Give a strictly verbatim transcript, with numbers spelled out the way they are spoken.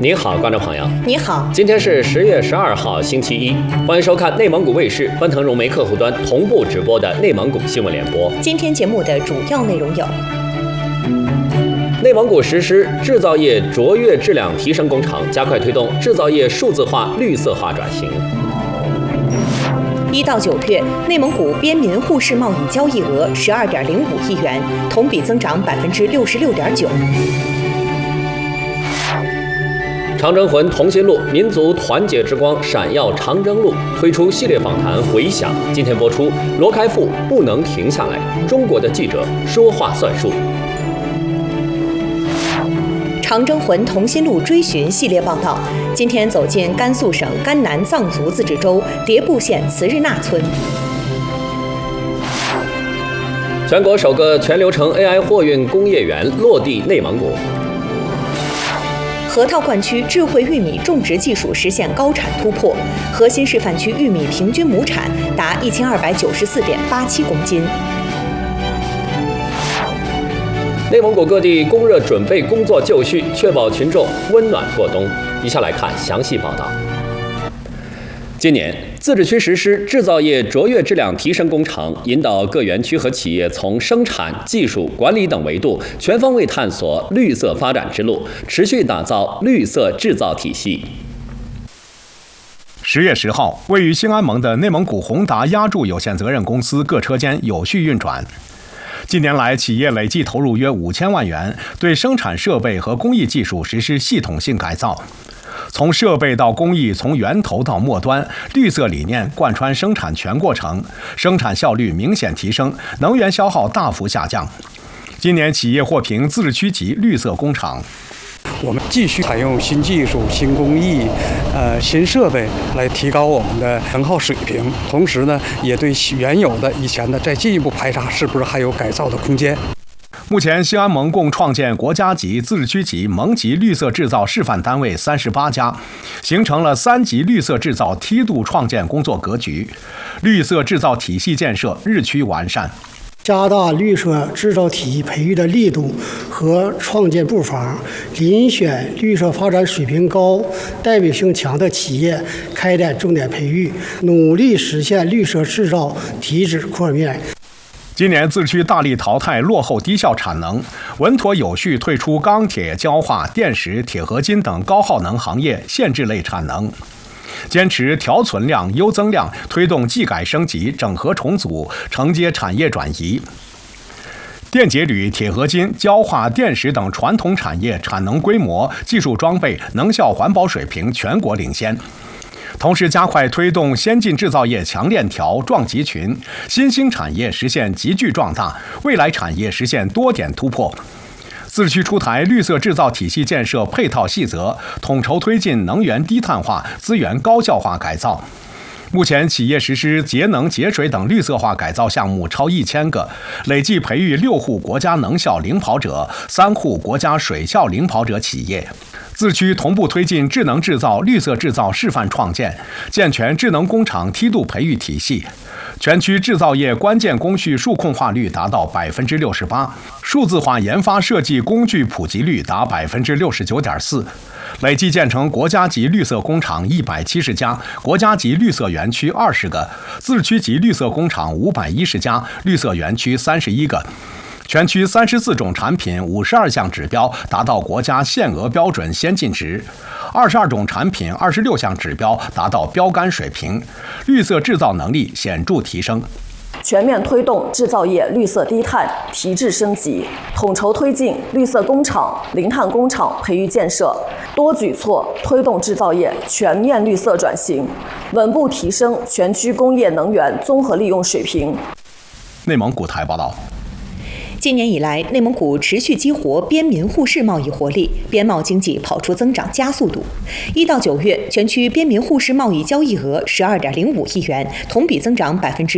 您好，观众朋友。 你好， 今天是十月十二号，星期一，欢迎收看内蒙古卫视奔腾融媒客户端同步直播的内蒙古新闻联播。 今天节目的主要内容有： 内蒙古实施制造业卓越质量提升工程，加快推动制造业数字化、绿色化转型。 一到九月，内蒙古边民互市贸易交易额十二点零五亿元，同比增长百分之六十六点九。 长征魂同心路，民族团结之光闪耀长征路推出系列访谈回响，今天播出罗开复不能停下来，中国的记者说话算数。 长征魂同心路追寻系列报道，今天走进甘肃省甘南藏族自治州迭部县慈日纳村。 全国首个全流程 A I 货运工业园落地内蒙古。 河套灌区智慧玉米种植技术实现高产突破，核心示范区玉米平均亩产达一千二百九十四点八七公斤。 内蒙古各地供热准备工作就绪，确保群众温暖过冬。以下来看详细报道。今年，自治区实施制造业卓越质量提升工程，引导各园区和企业从生产、技术、管理等维度全方位探索绿色发展之路，持续打造绿色制造体系。 十月十号，位于兴安盟的内蒙古宏达压铸有限责任公司各车间有序运转。近年来，企业累计投入约五千万元，对生产设备和工艺技术实施系统性改造。从设备到工艺，从源头到末端，绿色理念贯穿生产全过程，生产效率明显提升，能源消耗大幅下降。今年企业获评自治区级绿色工厂。 我们继续采用新技术、新工艺、呃新设备来提高我们的能耗水平，同时呢，也对原有的以前的再进一步排查是不是还有改造的空间。 目前，兴安盟共创建国家级、自治区级、盟级绿色制造示范单位三十八家，形成了三级绿色制造梯度创建工作格局，绿色制造体系建设日趋完善。 加大绿色制造体系培育的力度和创建步伐，遴选绿色发展水平高、代表性强的企业开展重点培育，努力实现绿色制造体脂扩面。 今年自治区大力淘汰落后低效产能，稳妥有序退出钢铁、焦化、电石、铁合金等高耗能行业限制类产能。坚持调存量、优增量，推动技改升级、整合重组，承接产业转移。电解铝、铁合金、焦化、电石等传统产业产能规模、技术装备、能效环保水平全国领先。同时，加快推动先进制造业强链条、壮集群，新兴产业实现集聚壮大，未来产业实现多点突破。自治区出台绿色制造体系建设配套细则，统筹推进能源低碳化、资源高效化改造。目前，企业实施节能节水等绿色化改造项目超一千个，累计培育六户国家能效领跑者、三户国家水效领跑者企业。自治区同步推进智能制造、绿色制造示范创建，健全智能工厂梯度培育体系。全区制造业关键工序数控化率达到百分之六十八，数字化研发设计工具普及率达百分之六十九点四，累计建成国家级绿色工厂一百七十家，国家级绿色园区二十个，自治区级绿色工厂五百一十家，绿色园区三十一个。全区三十四种产品、五十二项指标达到国家限额标准先进值，二十二种产品、二十六项指标达到标杆水平，绿色制造能力显著提升。 全面推动制造业绿色低碳提质升级，统筹推进绿色工厂、零碳工厂培育建设，多举措推动制造业全面绿色转型，稳步提升全区工业能源综合利用水平。 内蒙古台报道。 今年以来，内蒙古持续激活边民互市贸易活力，边贸经济跑出增长加速度。一到九月，全区边民互市贸易交易额十二点零五亿元，同比增长百分之